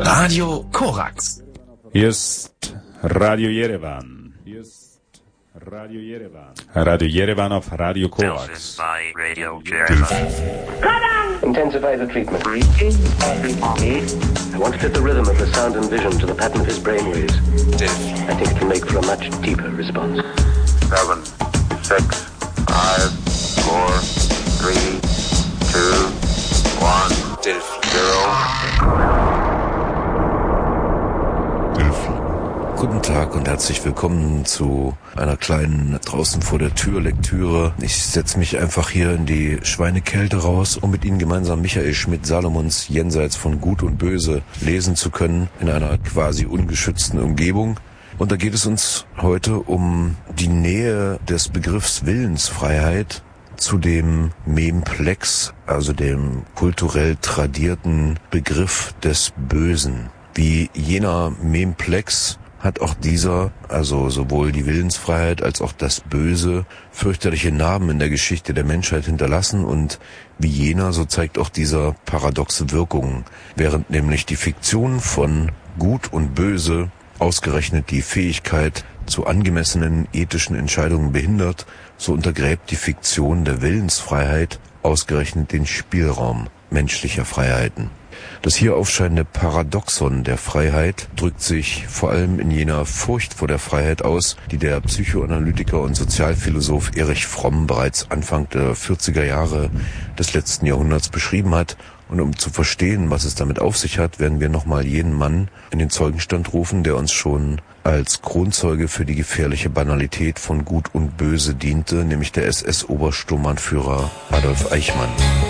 Radio Korax. Hier ist Radio Yerevan. Radio Yerevan auf Radio Korax. Intensify the treatment. I want to fit the rhythm of the sound and vision to the pattern of his brainwaves. I think it can make for a much deeper response. 7, 6, 5, 4, 3, 2, 1, 0. Guten Tag und herzlich willkommen zu einer kleinen draußen vor der Tür Lektüre. Ich setze mich einfach hier in die Schweinekälte raus, um mit Ihnen gemeinsam Michael Schmidt-Salomons Jenseits von Gut und Böse lesen zu können in einer quasi ungeschützten Umgebung. Und da geht es uns heute um die Nähe des Begriffs Willensfreiheit zu dem Memplex, also dem kulturell tradierten Begriff des Bösen. Wie jener Memplex hat auch dieser, also sowohl die Willensfreiheit als auch das Böse, fürchterliche Narben in der Geschichte der Menschheit hinterlassen, und wie jener, so zeigt auch dieser paradoxe Wirkungen. Während nämlich die Fiktion von Gut und Böse ausgerechnet die Fähigkeit zu angemessenen ethischen Entscheidungen behindert, so untergräbt die Fiktion der Willensfreiheit ausgerechnet den Spielraum menschlicher Freiheiten. Das hier aufscheinende Paradoxon der Freiheit drückt sich vor allem in jener Furcht vor der Freiheit aus, die der Psychoanalytiker und Sozialphilosoph Erich Fromm bereits Anfang der 40er Jahre des letzten Jahrhunderts beschrieben hat. Und um zu verstehen, was es damit auf sich hat, werden wir nochmal jenen Mann in den Zeugenstand rufen, der uns schon als Kronzeuge für die gefährliche Banalität von Gut und Böse diente, nämlich der SS-Obersturmbannführer Adolf Eichmann.